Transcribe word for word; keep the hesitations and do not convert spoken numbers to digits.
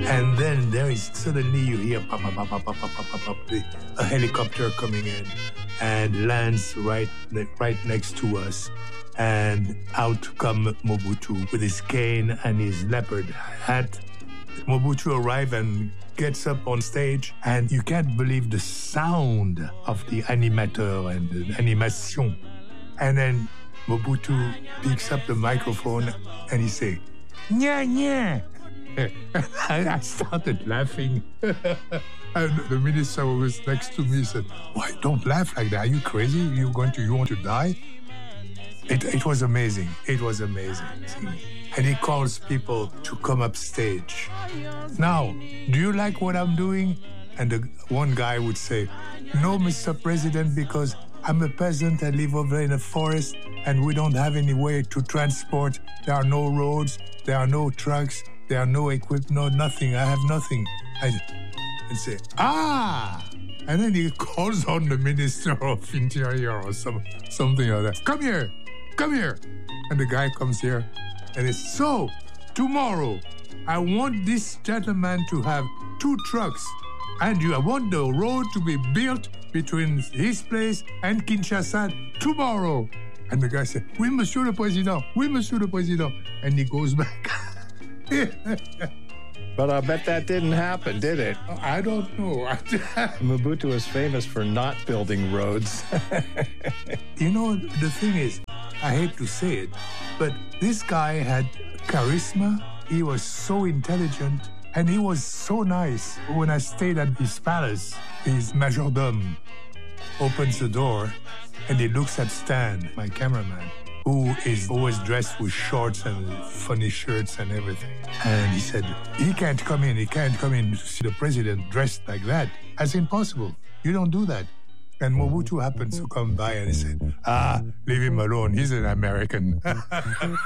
And then there is suddenly you hear pop, pop, pop, pop, pop, pop, pop, pop, a helicopter coming in and lands right, right next to us. And out come Mobutu with his cane and his leopard hat. Mobutu arrives and gets up on stage, and you can't believe the sound of the animateur and the animation. And then Mobutu picks up the microphone and he say, "Nya, nya." And I started laughing. And the minister who was next to me said, "Why, don't laugh like that. Are you crazy? You going to, you want to die?" It, it was amazing. It was amazing. And he calls people to come up stage. "Now, do you like what I'm doing?" And the one guy would say, "No, Mister President, because I'm a peasant. I live over in a forest and we don't have any way to transport. There are no roads. There are no trucks. There are no equipment, no nothing. I have nothing." I and say, "Ah!" And then he calls on the Minister of Interior or some, something like that. "Come here, come here." And the guy comes here and he says, "So, tomorrow, I want this gentleman to have two trucks and you, I want the road to be built between his place and Kinshasa tomorrow." And the guy said, "Oui, Monsieur le Président. Oui, Monsieur le Président." And he goes back. But I bet that didn't happen, did it? I don't know. Mobutu was famous for not building roads. You know, the thing is, I hate to say it, but this guy had charisma. He was so intelligent, and he was so nice. When I stayed at his palace, his majordome opens the door, and he looks at Stan, my cameraman, who is always dressed with shorts and funny shirts and everything. And he said, "He can't come in, he can't come in to see the president dressed like that. That's impossible. You don't do that." And Mobutu happens to come by and he said, "Ah, leave him alone. He's an American."